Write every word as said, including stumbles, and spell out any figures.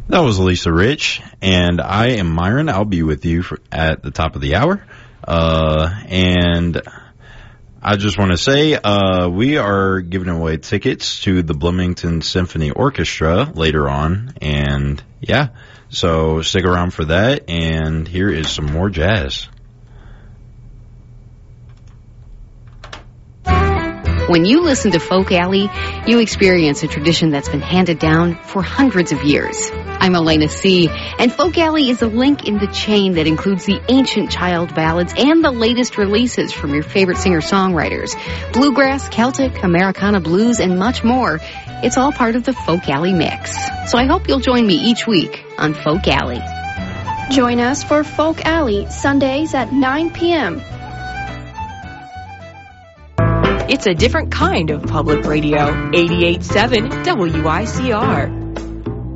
That was Lisa Rich, and I am Myron. I'll be with you for, at the top of the hour. Uh, and I just want to say uh, we are giving away tickets to the Bloomington Symphony Orchestra later on. And, yeah, so stick around for that. And here is some more jazz. When you listen to Folk Alley, you experience a tradition that's been handed down for hundreds of years. I'm Elena C., and Folk Alley is a link in the chain that includes the ancient child ballads and the latest releases from your favorite singer-songwriters. Bluegrass, Celtic, Americana blues, and much more. It's all part of the Folk Alley mix. So I hope you'll join me each week on Folk Alley. Join us for Folk Alley, Sundays at nine p.m. It's a different kind of public radio. eighty-eight point seven W I C R.